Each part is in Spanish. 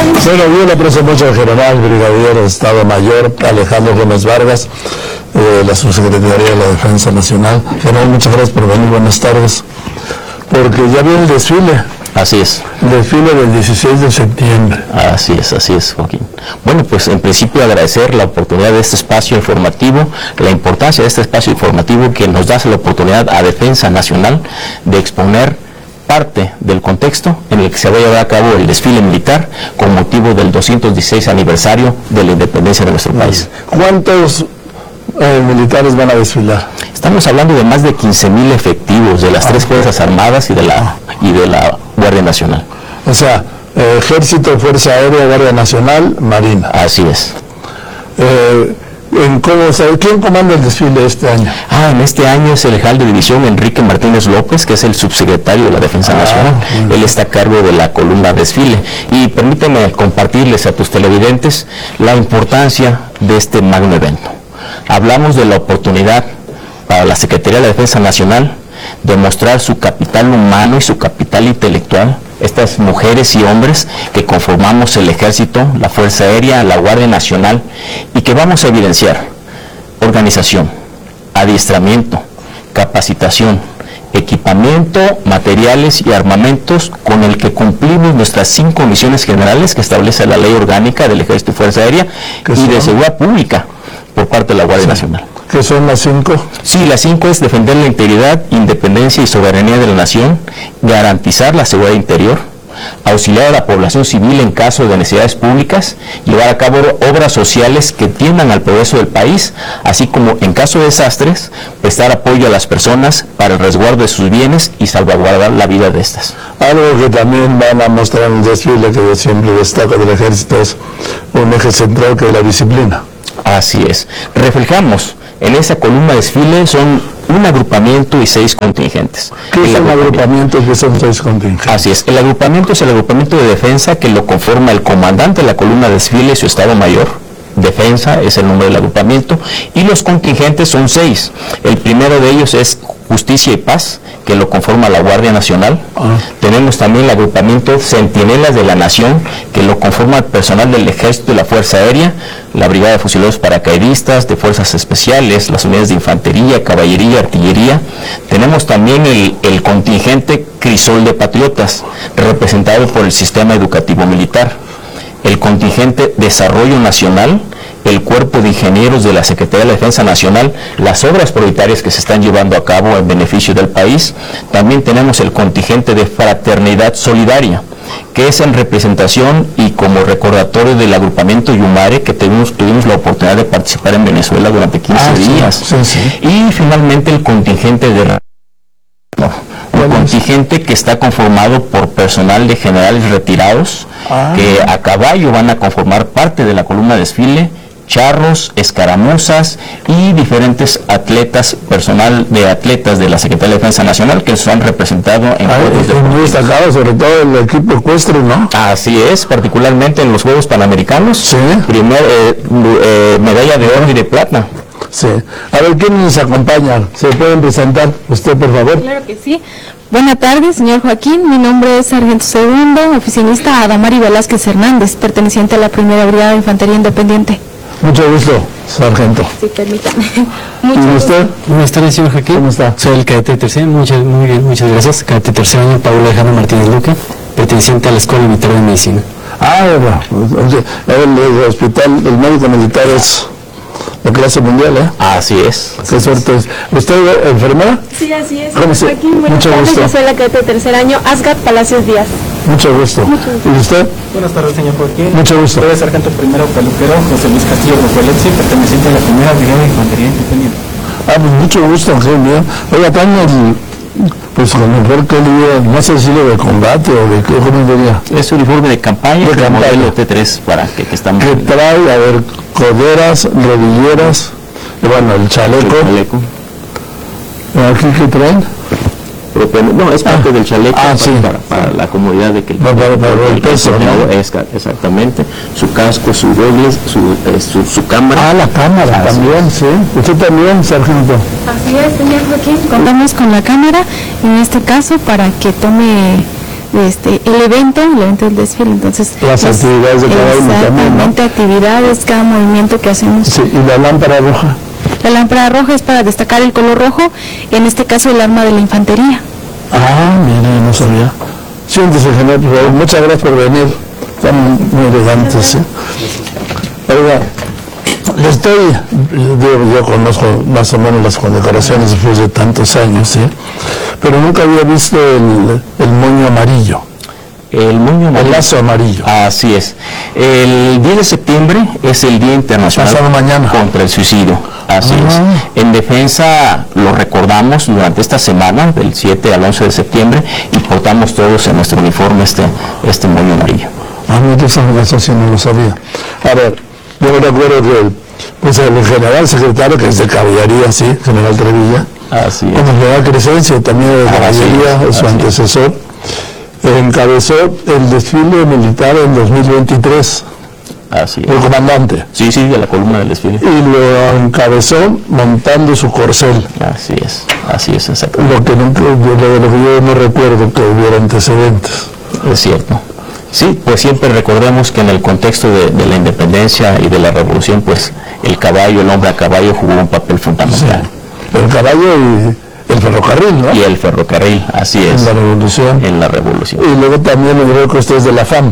Se reunió la presa mucho general, brigadier de Estado Mayor Alejandro Gómez Vargas, la Subsecretaría de la Defensa Nacional. General, muchas gracias por venir, buenas tardes. Porque ya viene el desfile. Así es. El desfile del 16 de septiembre. Así es, Joaquín. Bueno, pues en principio agradecer la oportunidad de este espacio informativo, la importancia de este espacio informativo que nos da la oportunidad a Defensa Nacional de exponer parte del contexto en el que se va a llevar a cabo el desfile militar con motivo del 216 aniversario de la independencia de nuestro país. ¿Cuántos militares van a desfilar? Estamos hablando de más de 15,000 efectivos de las tres Fuerzas Armadas y de la Guardia Nacional. O sea, Ejército, Fuerza Aérea, Guardia Nacional, Marina. Así es. ¿Quién comanda el desfile este año? En este año es el general de división Enrique Martínez López, que es el subsecretario de la Defensa Nacional. Él está a cargo de la columna desfile. Y permíteme compartirles a tus televidentes la importancia de este magno evento. Hablamos de la oportunidad para la Secretaría de la Defensa Nacional de mostrar su capital humano y su capital intelectual, estas mujeres y hombres que conformamos el Ejército, la Fuerza Aérea, la Guardia Nacional, y que vamos a evidenciar organización, adiestramiento, capacitación, equipamiento, materiales y armamentos con el que cumplimos nuestras 5 misiones generales que establece la Ley Orgánica del Ejército y Fuerza Aérea y de Seguridad Pública por parte de la Guardia Nacional. ¿Qué son las 5? Sí, las 5 es defender la integridad, independencia y soberanía de la nación, garantizar la seguridad interior, auxiliar a la población civil en caso de necesidades públicas, llevar a cabo obras sociales que tiendan al progreso del país, así como en caso de desastres, prestar apoyo a las personas para el resguardo de sus bienes y salvaguardar la vida de estas. Algo que también van a mostrar en el desfile, que yo siempre destaco del Ejército, es un eje central que es la disciplina. Así es. Reflejamos en esa columna de desfile son un agrupamiento y 6 contingentes. ¿Qué es un agrupamiento? ¿Qué son 6 contingentes? Así es. El agrupamiento es el agrupamiento de defensa que lo conforma el comandante de la columna de desfile y su Estado Mayor. Defensa es el nombre del agrupamiento. Y los contingentes son 6. El primero de ellos es Justicia y Paz, que lo conforma la Guardia Nacional. Tenemos también el agrupamiento Centinelas de la Nación, que lo conforma el personal del Ejército y la Fuerza Aérea, la Brigada de Fusileros Paracaidistas, de Fuerzas Especiales, las unidades de Infantería, Caballería, Artillería. Tenemos también el contingente Crisol de Patriotas, representado por el Sistema Educativo Militar. El contingente Desarrollo Nacional, el Cuerpo de Ingenieros de la Secretaría de la Defensa Nacional, las obras prioritarias que se están llevando a cabo en beneficio del país. También tenemos el contingente de Fraternidad Solidaria, que es en representación y como recordatorio del agrupamiento Yumare, que tuvimos la oportunidad de participar en Venezuela durante 15 días. Sí. Y finalmente el contingente de un contingente que está conformado por personal de generales retirados, que a caballo van a conformar parte de la columna de desfile, charros, escaramuzas y diferentes atletas, personal de atletas de la Secretaría de Defensa Nacional que se han representado en juegos deportivos. Muy destacado, sobre todo el equipo ecuestre, ¿no? Así es, particularmente en los Juegos Panamericanos. Sí. Medalla de oro y de plata. Sí. A ver, ¿quién nos acompaña? ¿Se pueden presentar usted, por favor? Claro que sí. Buenas tardes, señor Joaquín. Mi nombre es Sargento Segundo, oficinista Adamari Velázquez Hernández, perteneciente a la Primera Brigada de Infantería Independiente. Mucho gusto, sargento. Sí, permítame. ¿Y usted? Buenas tardes, señor Joaquín. ¿Cómo está? Soy el cadete tercero, muy bien, muchas gracias. Cadete tercer año, Pablo Alejandro Martínez Luque, perteneciente a la Escuela Militar de Medicina. El hospital, el médico militar es de clase mundial, ¿eh? Así es. Qué suerte es. ¿Usted es enfermera? Sí, así es. ¿Cómo se? Joaquín, buenas Mucho tardes. gusto. Yo soy la cadete tercer año, Asgat Palacios Díaz. Mucho gusto. ¿Y usted? Buenas tardes, señor Joaquín. Mucho gusto. Soy el sargento primero peluquero José Luis Castillo Rocoletzi, perteneciente a la Primera Brigada de Infantería Independiente. Pues mucho gusto, Ángel mío. Oiga, pues con el ver que no sé si de combate o de qué joven venía. Es uniforme de campaña, de modelo T3 para que estamos. Que trae, a ver, coderas, rodilleras, y bueno, el chaleco. ¿Aquí qué traen? No, es parte del chaleco para la comodidad de que para el peso, ¿no? Exactamente. Su casco, su doble, su cámara. La cámara también, sí. ¿Usted también, sargento? Así es, señor Joaquín. Contamos con la cámara, en este caso, para que tome el evento del desfile. Entonces, las actividades de cada uno también, ¿no? Exactamente, actividades, cada movimiento que hacemos. Sí, y la lámpara roja. La lámpara roja es para destacar el color rojo, en este caso el arma de la infantería. Ah, mira, no sabía. Siéntese, general, por favor. Muchas gracias por venir. Están muy elegantes, ¿sí? Oiga, yo conozco más o menos las condecoraciones después de tantos años, ¿sí? Pero nunca había visto el moño amarillo. El moño amarillo. El lazo amarillo. Así es. El 10 de septiembre es el Día Internacional Pasado mañana. contra el Suicidio. Así es. En defensa lo recordamos durante esta semana, del 7 al 11 de septiembre, y portamos todos en nuestro uniforme este moño amarillo. Ah, no, eso sí no lo sabía. A ver, yo me recuerdo que pues el general secretario, que es de caballería, sí, general Trevilla, Así es. como general Crescencio, también de caballería, su antecesor, encabezó el desfile militar en 2023, Así el es. comandante, Sí, de la columna del desfile. y lo encabezó montando su corcel, Así es, exactamente. lo que yo no recuerdo que hubiera antecedentes. Es cierto. Sí, pues siempre recordemos que en el contexto de la independencia y de la revolución, pues el hombre a caballo jugó un papel fundamental. Sí. El caballo y el ferrocarril, ¿no? Y el ferrocarril, así es. En la revolución. En la revolución. Y luego también creo que usted es de la FAM.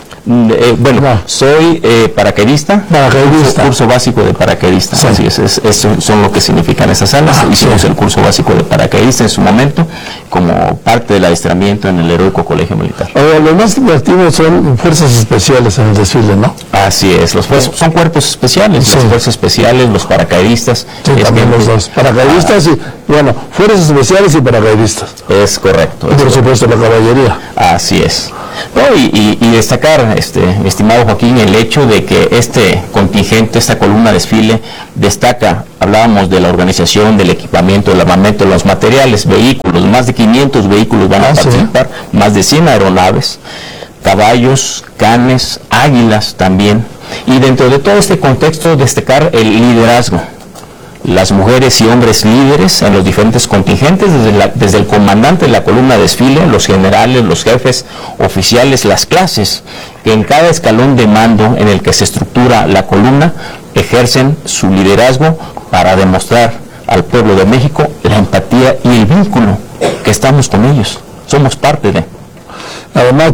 Bueno, No. soy paracaidista. Paracaidista. Curso básico de paracaidista. Sí. Así es, eso son lo que significan esas alas. Hicimos el curso básico de paracaidista en su momento, como parte del adiestramiento en el heroico colegio militar. Ahora, los más activos son fuerzas especiales en el desfile, ¿no? Así es, son cuerpos especiales, Sí. las fuerzas especiales, los paracaidistas. Sí, también los dos. Paracaidistas y, bueno, fuerzas especiales y paracaidistas. Es correcto. Y por supuesto la caballería. Así es. No, y destacar, mi estimado Joaquín, el hecho de que este contingente, esta columna desfile, destaca, hablábamos de la organización, del equipamiento, del armamento, los materiales, vehículos, más de 500 vehículos van a participar, más de 100 aeronaves, caballos, canes, águilas también. Y dentro de todo este contexto, destacar el liderazgo. Las mujeres y hombres líderes en los diferentes contingentes, desde el comandante de la columna de desfile, los generales, los jefes, oficiales, las clases, que en cada escalón de mando en el que se estructura la columna, ejercen su liderazgo para demostrar al pueblo de México la empatía y el vínculo que estamos con ellos. Somos parte de. Además,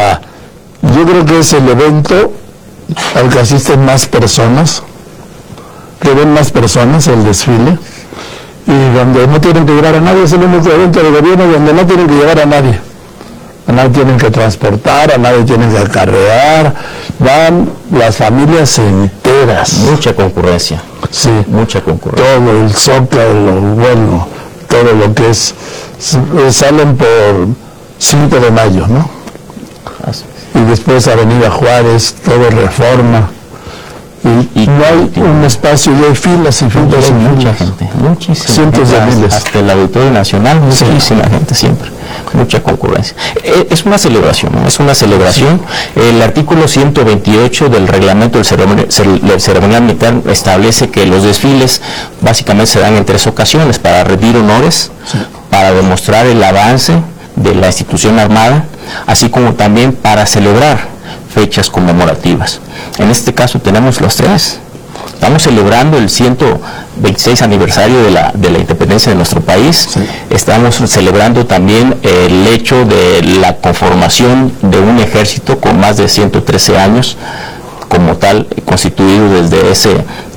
yo creo que es el evento al que asisten más personas, que ven más personas el desfile, y donde no tienen que llevar a nadie. Es el único evento del gobierno donde no tienen que llevar a nadie tienen que transportar, a nadie tienen que acarrear, van las familias enteras. Mucha concurrencia. Sí, Mucha concurrencia. todo el Zócalo, bueno, todo lo que es, salen por 5 de mayo, ¿no? Así Y después Avenida Juárez, todo Reforma, y no hay un espacio, y hay filas y filas hay y mucha filas. gente, muchísima Cientos gente, de miles. hasta el Auditorio Nacional, muchísima gente siempre, mucha concurrencia. Es una celebración, ¿no? Es una celebración. El artículo 128 del reglamento del ceremonial militar establece que los desfiles básicamente se dan en 3 ocasiones: para rendir honores, para demostrar el avance de la institución armada, así como también para celebrar fechas conmemorativas. En este caso tenemos los 3. Estamos celebrando el 126 aniversario de la independencia de nuestro país. Sí. Estamos celebrando también el hecho de la conformación de un ejército con más de 113 años, como tal, constituido desde ese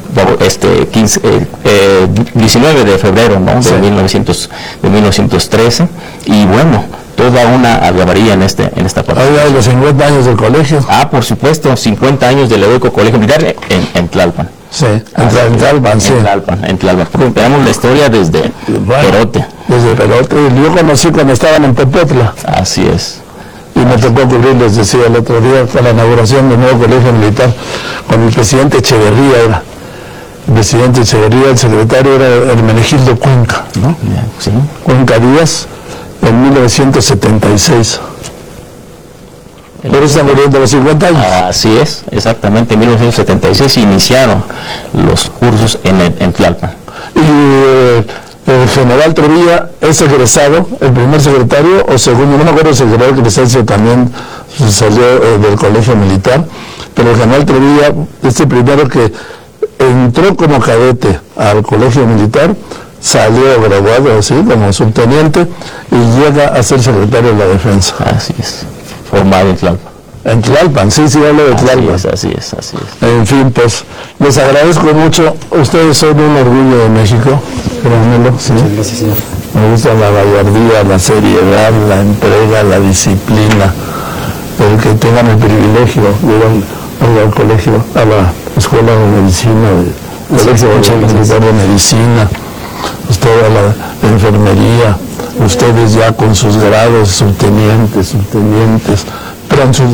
19 de febrero, ¿no? Sí. de 1913, y bueno, toda una algarabía en esta parte. Ahí hay los 50 años del colegio. Por supuesto, 50 años del heroico colegio militar en Tlalpan. Sí, en Tlalpan, sí. En Tlalpan. Tenemos la historia desde Perote. Desde Perote. Yo conocí cuando estaban en Popotla. Así es. Y me tocó cubrir, les decía el otro día, con la inauguración del nuevo colegio militar, con el presidente Echeverría. El presidente Echeverría, el secretario era Hermenegildo Cuenca, ¿no? Sí. Cuenca Díaz, en 1976. Por eso están muriendo los 50 años. Así es, exactamente. En 1976 iniciaron los cursos en Tlalpan. Y El general Trevilla es egresado, el primer secretario o segundo, no me acuerdo si el general Crescencio también salió del colegio militar, pero el general Trevilla es el primero que entró como cadete al colegio militar, salió graduado así como subteniente y llega a ser secretario de la defensa. Así es, formado en Tlalpan. En Tlalpan, sí, hablo de Tlalpan. Así es. En fin, pues, les agradezco mucho. Ustedes son un orgullo de México, créanmelo, ¿sí? Muchas gracias, señor. Me gusta la gallardía, la seriedad, la entrega, la disciplina, el que tengan el privilegio de ir al colegio, a la escuela de medicina, colegio militar de medicina, usted a la enfermería, ustedes ya con sus grados, subtenientes, sargentos,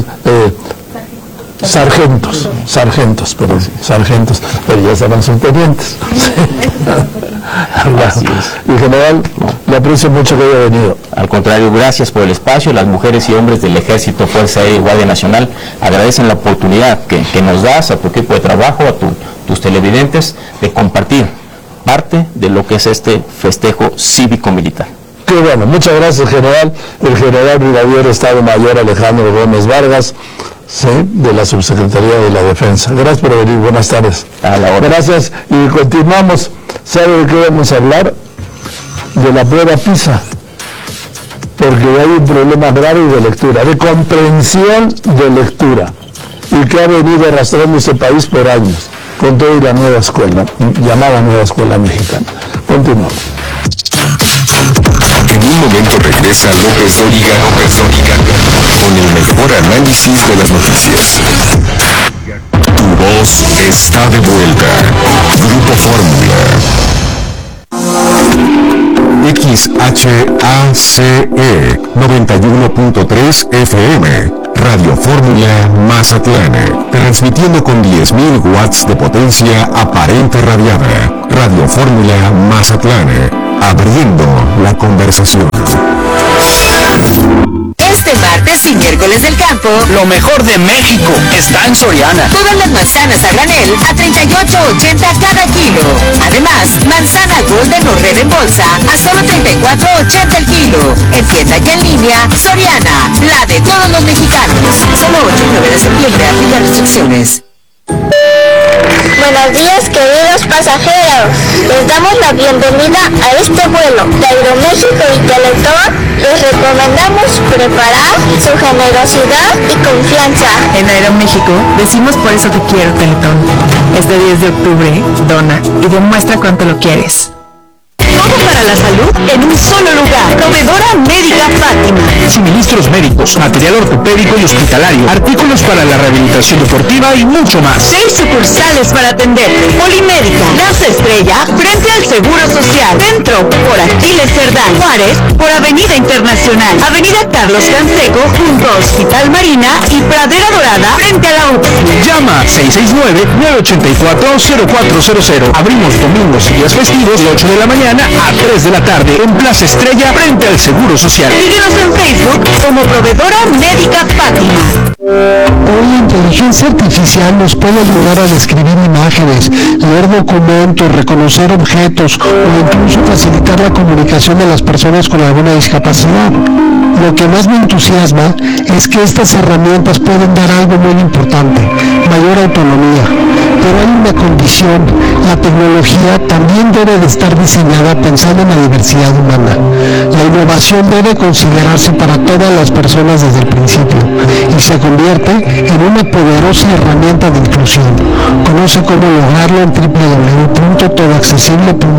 pero ya serán subtenientes. Y general, le aprecio mucho que haya venido. Al contrario, gracias por el espacio. Las mujeres y hombres del Ejército, Fuerza Aérea y Guardia Nacional agradecen la oportunidad que nos das a tu equipo de trabajo, a tus televidentes, de compartir parte de lo que es este festejo cívico-militar. Qué bueno, muchas gracias, general. El general brigadier Estado Mayor Alejandro Gómez Vargas, sí, de la Subsecretaría de la Defensa. Gracias por venir, buenas tardes. A la hora. Gracias, y continuamos. ¿Sabe de qué vamos a hablar? De la prueba PISA, porque hay un problema grave de lectura, de comprensión de lectura, y que ha venido arrastrando este país por años, con toda la nueva escuela, llamada Nueva Escuela Mexicana. Continuamos. En un momento regresa López Dóriga, con el mejor análisis de las noticias. Tu voz está de vuelta. Grupo Fórmula. XHACE 91.3 FM. Radio Fórmula Mazatlán. Transmitiendo con 10.000 watts de potencia aparente radiada. Radio Fórmula Mazatlán. Abriendo la conversación. Este martes y miércoles del campo, lo mejor de México está en Soriana. Todas las manzanas a granel a $38.80 cada kilo. Además, manzana Golden o Red en bolsa a solo $34.80 el kilo. En tienda y en línea, Soriana, la de todos los mexicanos. Solo 8 y 9 de septiembre, aplica restricciones. Buenos días, queridos pasajeros. Les damos la bienvenida a este vuelo de Aeroméxico y Teletón. Les recomendamos preparar su generosidad y confianza. En Aeroméxico decimos por eso te quiero, Teletón. Este 10 de octubre, dona y demuestra cuánto lo quieres. Todo para la salud en un solo lugar. Proveedora Médica Fátima. Suministros médicos, material ortopédico y hospitalario, artículos para la rehabilitación deportiva y mucho más. 6 sucursales para atenderte. Polimédica, Plaza Estrella, frente al Seguro Social. Centro, por Aquiles Cerdán. Juárez, por Avenida Internacional. Avenida Carlos Canseco, junto a Hospital Marina y Pradera Dorada, frente a la UPS. Llama 669-984-0400. Abrimos domingos y días festivos de 8 de la mañana a 3 de la tarde en Plaza Estrella frente al Seguro Social. Síguenos en Facebook como Proveedora Médica Fátima. Hoy la inteligencia artificial nos puede ayudar a describir imágenes, leer documentos, reconocer objetos o incluso facilitar la comunicación de las personas con alguna discapacidad. Lo que más me entusiasma es que estas herramientas pueden dar algo muy importante, mayor autonomía. Pero hay una condición: la tecnología también debe de estar diseñada pensando en la diversidad humana. La innovación debe considerarse para todas las personas desde el principio y se convierte en una poderosa herramienta de inclusión. Conoce cómo lograrlo en www.todoaccesible.com.